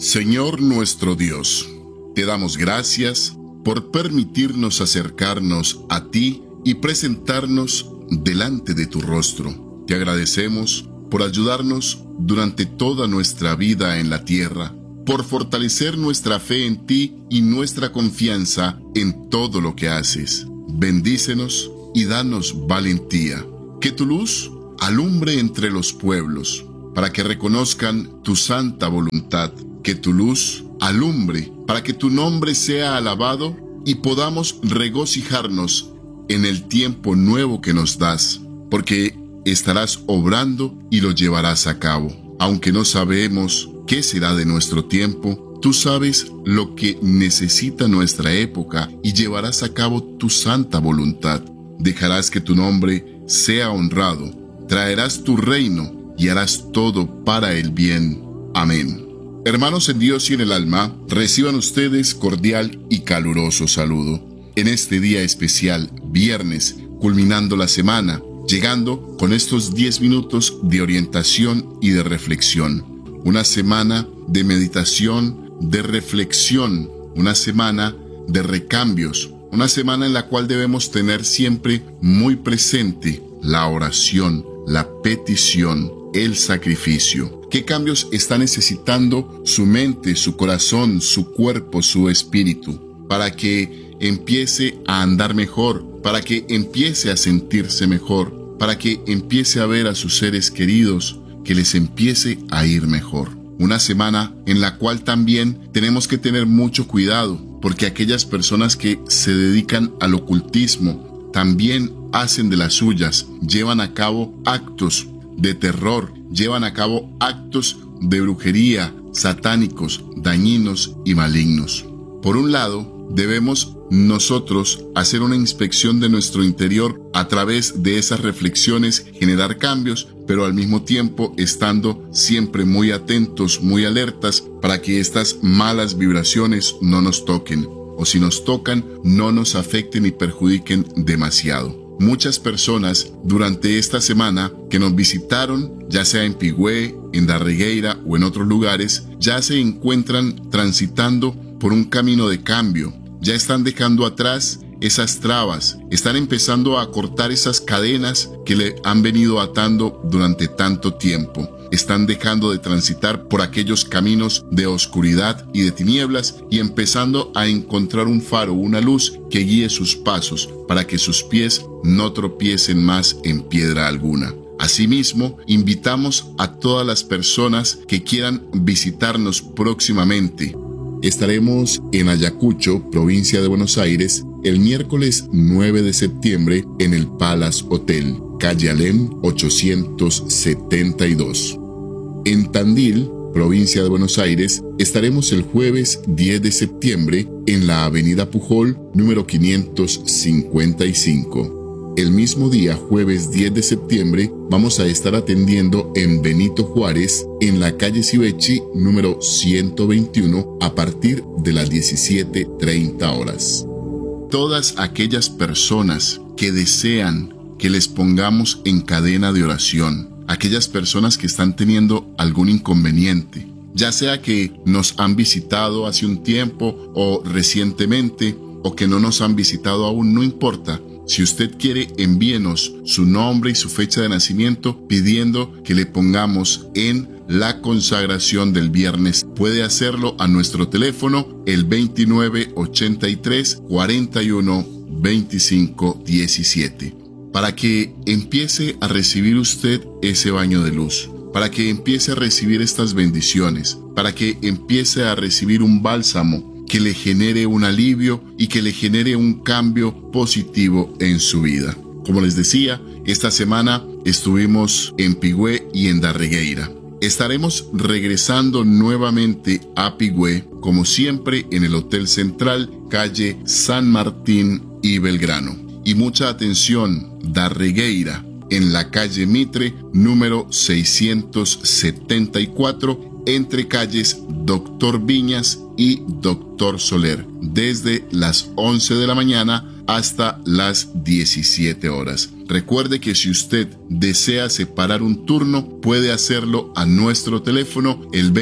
Señor nuestro Dios, te damos gracias por permitirnos acercarnos a ti y presentarnos delante de tu rostro. Te agradecemos por ayudarnos durante toda nuestra vida en la tierra, por fortalecer nuestra fe en ti y nuestra confianza en todo lo que haces. Bendícenos y danos valentía. Que tu luz alumbre entre los pueblos, para que reconozcan tu santa voluntad. Que tu luz alumbre, para que tu nombre sea alabado y podamos regocijarnos en el tiempo nuevo que nos das, porque estarás obrando y lo llevarás a cabo. Aunque no sabemos qué será de nuestro tiempo, tú sabes lo que necesita nuestra época y llevarás a cabo tu santa voluntad. Dejarás que tu nombre sea honrado, traerás tu reino y harás todo para el bien. Amén. Hermanos en Dios y en el alma, reciban ustedes cordial y caluroso saludo. En este día especial, viernes, culminando la semana, llegando con estos 10 minutos de orientación y de reflexión. Una semana de meditación, de reflexión, una semana de recambios, una semana en la cual debemos tener siempre muy presente la oración, la petición, el sacrificio. ¿Qué cambios está necesitando su mente, su corazón, su cuerpo, su espíritu, para que empiece a andar mejor, para que empiece a sentirse mejor, para que empiece a ver a sus seres queridos, que les empiece a ir mejor? Una semana en la cual también tenemos que tener mucho cuidado, porque aquellas personas que se dedican al ocultismo también hacen de las suyas, llevan a cabo actos de terror, llevan a cabo actos de brujería, satánicos, dañinos y malignos. Por un lado, debemos nosotros hacer una inspección de nuestro interior, a través de esas reflexiones generar cambios, pero al mismo tiempo estando siempre muy atentos, muy alertas, para que estas malas vibraciones no nos toquen, o si nos tocan, no nos afecten y perjudiquen demasiado. Muchas personas durante esta semana que nos visitaron, ya sea en Pigüé, en Darregueira o en otros lugares, ya se encuentran transitando por un camino de cambio. Ya están dejando atrás esas trabas, están empezando a cortar esas cadenas que le han venido atando durante tanto tiempo. Están dejando de transitar por aquellos caminos de oscuridad y de tinieblas y empezando a encontrar un faro, una luz que guíe sus pasos para que sus pies no tropiecen más en piedra alguna. Asimismo, invitamos a todas las personas que quieran visitarnos próximamente. Estaremos en Ayacucho, provincia de Buenos Aires, el miércoles 9 de septiembre en el Palace Hotel, calle Alem 872. En Tandil, provincia de Buenos Aires, estaremos el jueves 10 de septiembre en la avenida Pujol, número 555. El mismo día, jueves 10 de septiembre, vamos a estar atendiendo en Benito Juárez, en la calle Civechi, número 121, a partir de las 17:30 horas. Todas aquellas personas que desean que les pongamos en cadena de oración, aquellas personas que están teniendo algún inconveniente, ya sea que nos han visitado hace un tiempo o recientemente, o que no nos han visitado aún, no importa. Si usted quiere, envíenos su nombre y su fecha de nacimiento pidiendo que le pongamos en la consagración del viernes. Puede hacerlo a nuestro teléfono, el 2983 41 25 17, para que empiece a recibir usted ese baño de luz, para que empiece a recibir estas bendiciones, para que empiece a recibir un bálsamo que le genere un alivio y que le genere un cambio positivo en su vida. Como les decía, esta semana estuvimos en Pigüé y en Darregueira. Estaremos regresando nuevamente a Pigüé, como siempre, en el Hotel Central, calle San Martín y Belgrano. Y mucha atención, Darregueira, en la calle Mitre, número 674, entre calles Doctor Viñas y Doctor Soler, desde las 11 de la mañana hasta las 17 horas. Recuerde que si usted desea separar un turno, puede hacerlo a nuestro teléfono, el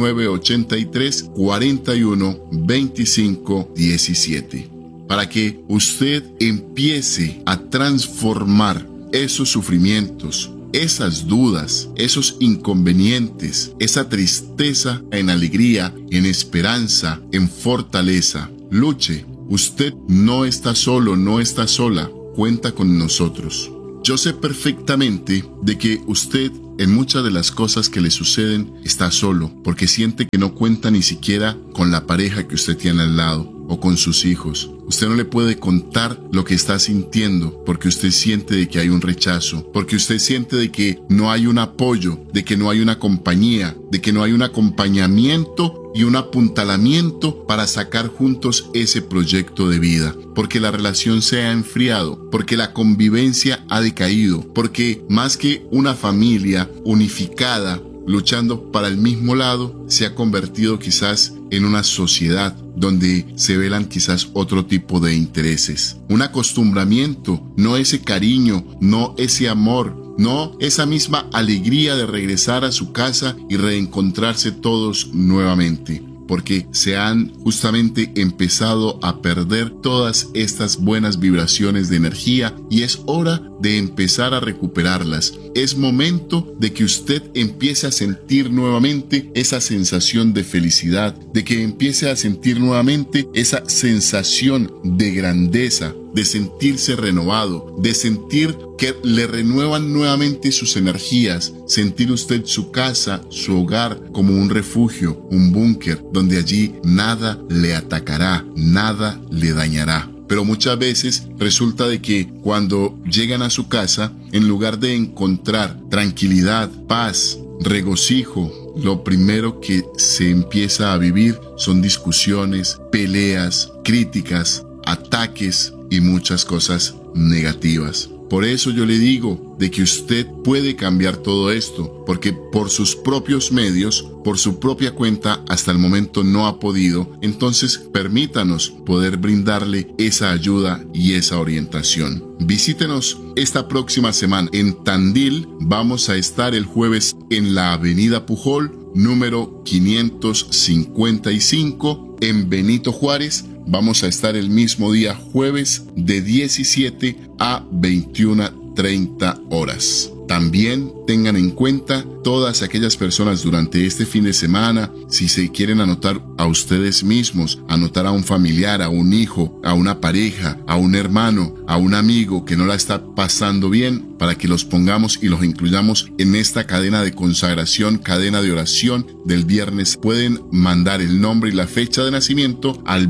2983 41 25 17. Para que usted empiece a transformar esos sufrimientos, esas dudas, esos inconvenientes, esa tristeza en alegría, en esperanza, en fortaleza. Luche. Usted no está solo, no está sola. Cuenta con nosotros. Yo sé perfectamente de que usted en muchas de las cosas que le suceden está solo, porque siente que no cuenta ni siquiera con la pareja que usted tiene al lado o con sus hijos. Usted no le puede contar lo que está sintiendo porque usted siente de que hay un rechazo, porque usted siente de que no hay un apoyo, de que no hay una compañía, de que no hay un acompañamiento y un apuntalamiento para sacar juntos ese proyecto de vida, porque la relación se ha enfriado, porque la convivencia ha decaído, porque más que una familia unificada, luchando para el mismo lado, se ha convertido quizás en una sociedad donde se velan quizás otro tipo de intereses. Un acostumbramiento, no ese cariño, no ese amor, no esa misma alegría de regresar a su casa y reencontrarse todos nuevamente, porque se han justamente empezado a perder todas estas buenas vibraciones de energía y es hora de empezar a recuperarlas. Es momento de que usted empiece a sentir nuevamente esa sensación de felicidad, de que empiece a sentir nuevamente esa sensación de grandeza, de sentirse renovado, de sentir que le renuevan nuevamente sus energías, sentir usted su casa, su hogar como un refugio, un búnker, donde allí nada le atacará, nada le dañará. Pero muchas veces resulta de que cuando llegan a su casa, en lugar de encontrar tranquilidad, paz, regocijo, lo primero que se empieza a vivir son discusiones, peleas, críticas, ataques y muchas cosas negativas. Por eso yo le digo de que usted puede cambiar todo esto, porque por sus propios medios, por su propia cuenta, hasta el momento no ha podido. Entonces permítanos poder brindarle esa ayuda y esa orientación. Visítenos esta próxima semana en Tandil. Vamos a estar el jueves en la Avenida Pujol, número 555, en Benito Juárez. Vamos a estar el mismo día jueves de 17 a 21:30 horas. También tengan en cuenta todas aquellas personas durante este fin de semana, si se quieren anotar a ustedes mismos, anotar a un familiar, a un hijo, a una pareja, a un hermano, a un amigo que no la está pasando bien, para que los pongamos y los incluyamos en esta cadena de consagración, cadena de oración del viernes. Pueden mandar el nombre y la fecha de nacimiento al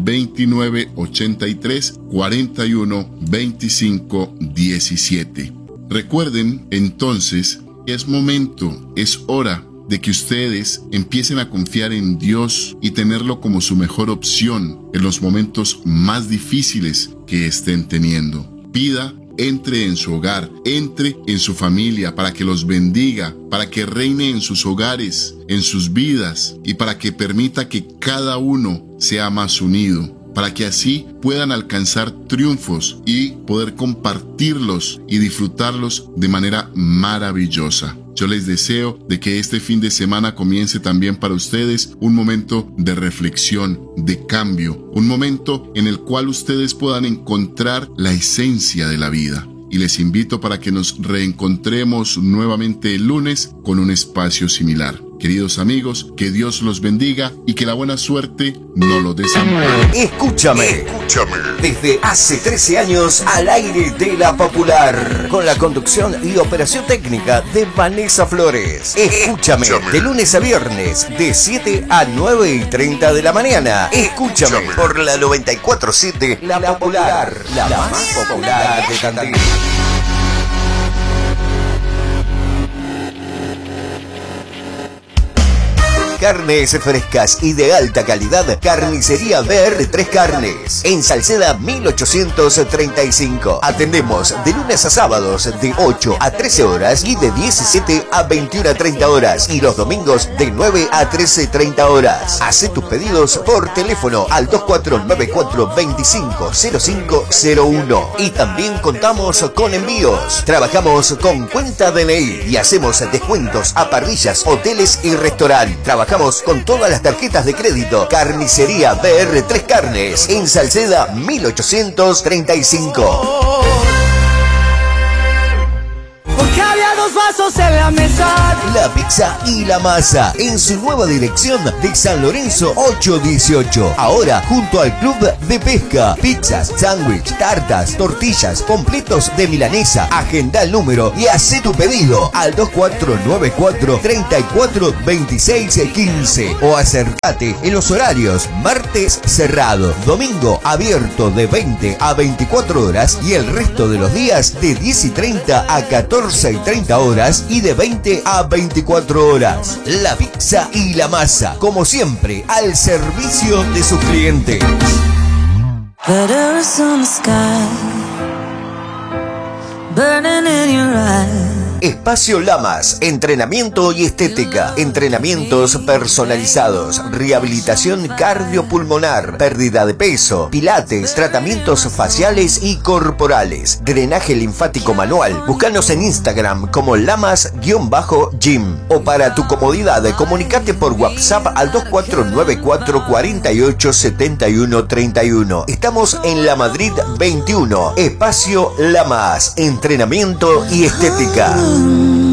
2983 41 25 17. Recuerden entonces que es momento, es hora de que ustedes empiecen a confiar en Dios y tenerlo como su mejor opción en los momentos más difíciles que estén teniendo. Pida, entre en su hogar, entre en su familia para que los bendiga, para que reine en sus hogares, en sus vidas y para que permita que cada uno sea más unido, para que así puedan alcanzar triunfos y poder compartirlos y disfrutarlos de manera maravillosa. Yo les deseo de que este fin de semana comience también para ustedes un momento de reflexión, de cambio, un momento en el cual ustedes puedan encontrar la esencia de la vida. Y les invito para que nos reencontremos nuevamente el lunes con un espacio similar. Queridos amigos, que Dios los bendiga y que la buena suerte no los desampare. Escúchame. Desde hace 13 años al aire de La Popular, con la conducción y operación técnica de Vanessa Flores. Escúchame, de lunes a viernes, de 7 a 9:30 de la mañana. Escúchame por la 94.7 La Popular, la más popular de Tandil. carnes frescas y de alta calidad, Carnicería BR Tres Carnes, en Salceda 1835. Atendemos de lunes a sábados de 8 a 13 horas y de 17 a 21 a 30 horas y los domingos de 9 a 13:30 horas. Hacé tus pedidos por teléfono al 2494-250501 y también contamos con envíos. Trabajamos con cuenta DNI y hacemos descuentos a parrillas, hoteles y restaurantes. Trabajamos con todas las tarjetas de crédito. Carnicería BR Tres Carnes, en Salceda 1835. Porque había dos vasos en la mesa. La Pizza y la Masa, en su nueva dirección de San Lorenzo 818. Ahora junto al Club de Pesca. Pizzas, sándwich, tartas, tortillas, completos de milanesa. Agenda el número y hacé tu pedido al 2494-342615 o acércate en los horarios: martes cerrado, domingo abierto de 20 a 24 horas y el resto de los días de 10:30 a 14:30 horas y de 20 a 24 horas. La Pizza y la Masa, como siempre, al servicio de sus clientes. Espacio Lamas, entrenamiento y estética, entrenamientos personalizados, rehabilitación cardiopulmonar, pérdida de peso, pilates, tratamientos faciales y corporales, drenaje linfático manual. Búscanos en Instagram como Lamas-Gym o para tu comodidad comunicate por WhatsApp al 2494 48 71 31. Estamos en La Madrid 21, Espacio Lamas, entrenamiento y estética.